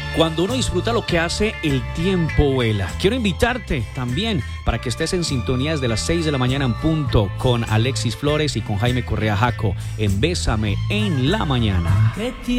Cuando uno disfruta lo que hace, el tiempo vuela. Quiero invitarte también para que estés en sintonía desde las 6 de la mañana en punto con Alexis Flores y con Jaime Correa Jaco en Bésame en la Mañana.